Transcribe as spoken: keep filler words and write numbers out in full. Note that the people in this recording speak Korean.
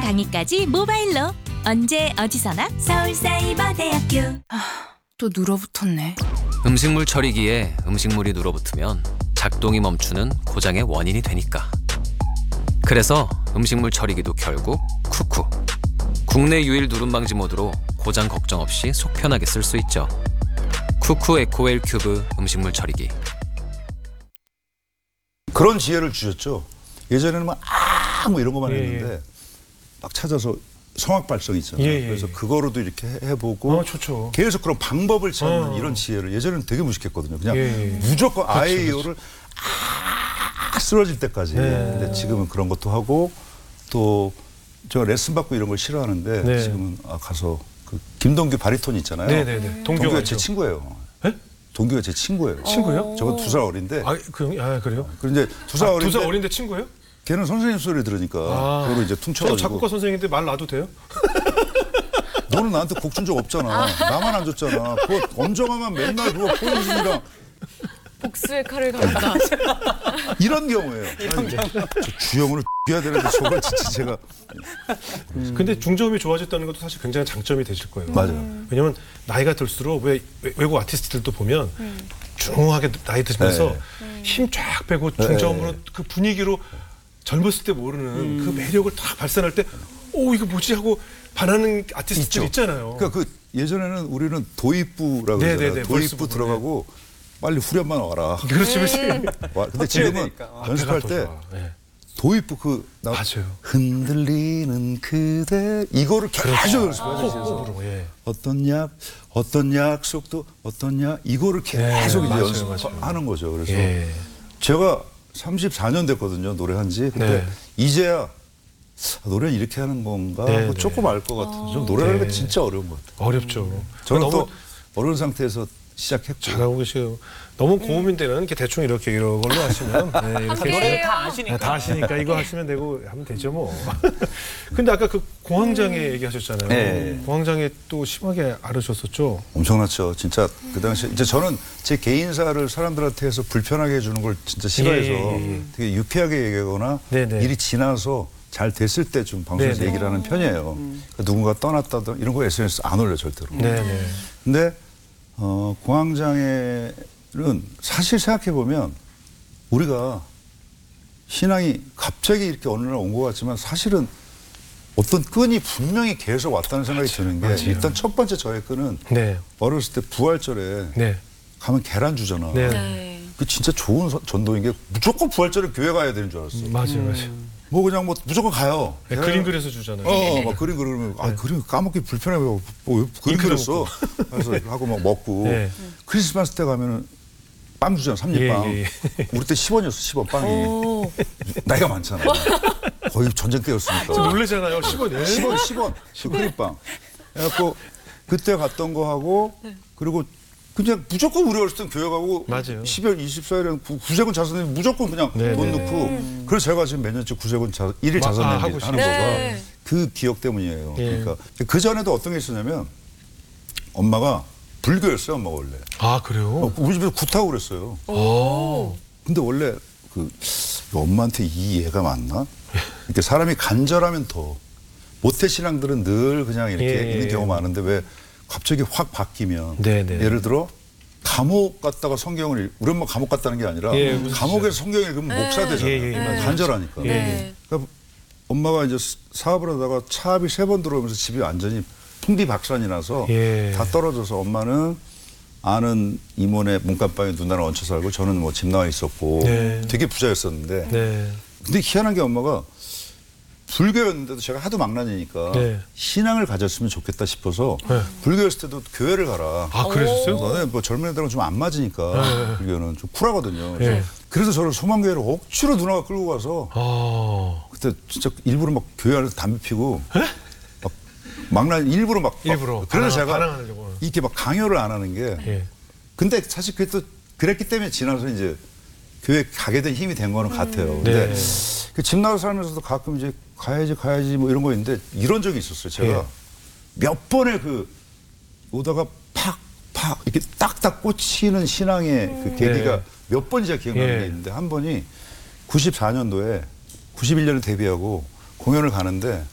강의까지 모바일로 언제 어디서나 서울사이버대학교. 또 눌어붙었네. 음식물 처리기에 음식물이 눌어붙으면 작동이 멈추는 고장의 원인이 되니까. 그래서 음식물 처리기도 결국 쿠쿠. 국내 유일 누름방지 모드로 고장 걱정 없이 속 편하게 쓸 수 있죠. 쿠쿠 에코웰 큐브 음식물 처리기. 그런 지혜를 주셨죠. 예전에는 막 아, 뭐 이런 것만 예, 했는데 막 찾아서 성악 발성 있잖아요. 예, 예, 그래서 예. 그거로도 이렇게 해- 해보고 어, 좋죠. 계속 그런 방법을 찾는 어. 이런 지혜를 예전에는 되게 무식했거든요. 그냥 예, 예. 무조건 그렇죠, 아이오를 아 쓰러질 때까지. 네. 근데 지금은 그런 것도 하고 또 제가 레슨 받고 이런 걸 싫어하는데 네. 지금은 아, 가서 그 김동규 바리톤 있잖아요. 네네네. 동규가 동규가 제 친구예요. 예? 동규가 제 친구예요. 친구요? 저거 두 살 어린데. 아, 그, 아 그래요? 그런데 두 살 아, 어린데. 두 살 어린데 친구예요? 걔는 선생님 소리 들으니까 아. 그걸 이제 저는 퉁쳐가지고 작곡가 선생님인데 말 놔도 돼요? 너는 나한테 곡 준 적 없잖아. 나만 안 줬잖아. 그거 엄정하면 맨날 그거 포용신이랑 복수의 칼을 갈다. 이런 경우예요. 아니, 저 주영을 해야 되는데 저걸 진짜 제가 근데 중저음이 좋아졌다는 것도 사실 굉장히 장점이 되실 거예요. 맞아요. 왜냐면 나이가 들수록 왜 외- 외국 아티스트들도 보면 중하게 나이 드시면서 힘 쫙 빼고 중저음으로 네. 그 분위기로 젊었을 때 모르는 그 매력을 딱 발산할 때 오 이거 뭐지 하고 반하는 아티스트들 있잖아요. 그러니까 그 예전에는 우리는 도입부라고 네네네, 그러잖아요. 벌스 도입부 부분, 들어가고 빨리 후렴만 와라. 그렇지 그렇지. 와, 근데 지금은 아, 연습할 배가 더 때 좋아. 네. 도입부 그 나, 맞아요. 흔들리는 그대 이거를 계속 연습해야 돼요. 호흡으로, 예. 어떤 약, 어떤 약속도 어떤 약 이거를 계속 네, 이제 맞아요, 연습하는 거죠. 그래서 예. 제가 삼십사 년 됐거든요. 노래한 지. 근데 네. 이제야 아, 노래는 이렇게 하는 건가 네, 하고 네. 조금 알 것 같은. 좀 노래하는 게 네. 진짜 어려운 것 같아요. 어렵죠. 저는 너무 또 어려운 상태에서 시작했고. 잘하고 계세요. 너무 고음인 데는 이렇게 대충 이렇게 이런 걸로 하시면 네, 이렇게 노래를 다 아시니까. 다 아시니까 이거 하시면 되고 하면 되죠 뭐. 근데 아까 그 공황장애 얘기하셨잖아요. 네. 공황장애 또 심하게 앓으셨었죠. 엄청났죠. 진짜 그 당시 이제 저는 제 개인사를 사람들한테 해서 불편하게 해주는 걸 진짜 싫어해서 예, 예, 예. 되게 유쾌하게 얘기하거나 네네. 일이 지나서 잘 됐을 때 좀 방송에서 네네. 얘기를 하는 편이에요. 그러니까 누군가 떠났다든 이런 거 에스엔에스 안 올려 절대로. 네네. 근데 어, 공황장애는 사실 생각해 보면 우리가 신앙이 갑자기 이렇게 어느 날 온 것 같지만 사실은 어떤 끈이 분명히 계속 왔다는 생각이 드는 게 맞아요. 일단 첫 번째 저의 끈은 네. 어렸을 때 부활절에 네. 가면 계란 주잖아. 네. 네. 그 진짜 좋은 서- 전도인 게 무조건 부활절에 교회 가야 되는 줄 알았어. 맞아요, 맞아요. 뭐 그냥 뭐 무조건 가요. 네, 계란- 그림 그려서 주잖아요. 어, 막 그림 그리면 아 그림 까먹기 불편해. 뭐, 왜 그림 잉크도 그렸어? 그래서 하고 막 먹고 네. 크리스마스 때 가면은 빵 주잖아. 삼립빵. 예, 예, 우리 때 십 원이었어. 십 원 빵이. 오. 나이가 많잖아. 거의 전쟁 때였으니까. 놀래잖아요. 십 원이에요. 십 원, 십 원. 그 크림빵. 그래갖고 그때 갔던 거 하고 그리고 그냥 무조건 우리 어렸을 땐 교회 가고 맞아요. 십이월 이십사일에는 구세군 자선회 무조건 그냥 네, 돈 네. 넣고 그래서 제가 지금 몇 년째 구세군 자, 일일 마- 아, 자선회 하고 하는 네. 거가 그 기억 때문이에요. 예. 그러니까 그 전에도 어떤 게 있었냐면 엄마가 불교였어요. 엄마가 원래. 아 그래요? 어, 우리 집에서 굿하고 그랬어요. 오. 근데 원래 그 엄마한테 이 얘가 맞나? 이렇게 사람이 간절하면 더 모태 신앙들은 늘 그냥 이렇게 예, 예, 있는 예. 경우가 많은데 왜 갑자기 확 바뀌면 네, 네. 예를 들어 감옥 갔다가 성경을 읽, 우리 엄마 감옥 갔다는 게 아니라 예, 무슨 감옥에서 성경 읽으면 목사 되잖아요. 예, 예, 맞아요. 간절하니까. 네. 그러니까 엄마가 이제 사업을 하다가 차압이 세 번 들어오면서 집이 완전히 풍비박산이 나서 예. 다 떨어져서 엄마는 아는 이모네 문간방에 누나랑 얹혀 살고 저는 뭐 집 나와 있었고 네. 되게 부자였었는데 네. 근데 희한한 게 엄마가 불교였는데도 제가 하도 망나니니까 네. 신앙을 가졌으면 좋겠다 싶어서 네. 불교였을 때도 교회를 가라. 아 그러셨어요? 너네 뭐 젊은 애들은 좀 안 맞으니까 불교는 좀 쿨하거든요. 그래서, 네. 그래서 저를 소망교회로 억지로 누나가 끌고 가서 아 그때 진짜 일부러 막 교회 안에서 담배 피고 막 망나니 일부러 막 일부러 막 그래서 반항- 제가 반항하려고. 이렇게 막 강요를 안 하는 게 예. 근데 사실 그게 또 그랬기 때문에 지나서 이제 교회 가게 된 힘이 된 거는 같아요. 근데 네. 그 집 나가 살면서도 가끔 이제 가야지 가야지 뭐 이런 거 있는데 이런 적이 있었어요. 제가 예. 몇 번의 그 오다가 팍팍 이렇게 딱딱 꽂히는 신앙의 그 계기가 네. 몇 번이 제가 기억나는 예. 게 있는데 한 번이 구십사 년도에 구십일 년에 데뷔하고 공연을 가는데